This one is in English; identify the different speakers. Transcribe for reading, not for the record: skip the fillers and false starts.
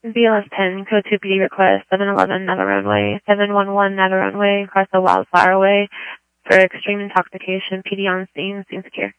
Speaker 1: BLS 10, code 2 PD request, 711 Netherone Way, 711 Netherone Way, across the Wildflower Way for extreme intoxication, PD on scene, scene secure.